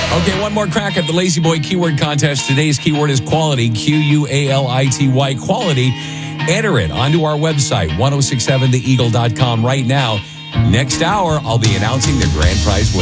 Okay, one more crack at the Lazy Boy keyword contest. Today's keyword is quality, Quality, quality. Enter it onto our website, 1067theeagle.com right now. Next hour, I'll be announcing the grand prize winner.